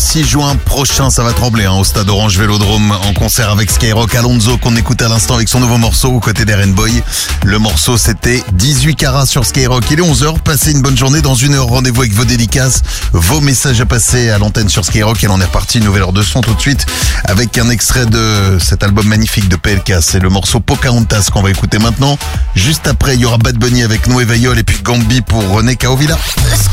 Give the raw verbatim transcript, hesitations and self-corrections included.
six juin prochain, ça va trembler hein, au stade Orange Vélodrome en concert avec Skyrock. Alonso qu'on écoute à l'instant avec son nouveau morceau aux côtés d'Eren Boy. Le morceau c'était dix-huit carats sur Skyrock. Il est onze heures, passez une bonne journée. Dans une heure, rendez-vous avec vos dédicaces, vos messages à passer à l'antenne sur Skyrock. Et on est reparti, une nouvelle heure de son tout de suite avec un extrait de cet album magnifique de P L K. C'est le morceau Pocahontas qu'on va écouter maintenant. Juste après, il y aura Bad Bunny avec Noé Veillol et puis Gambi pour René Caovilla.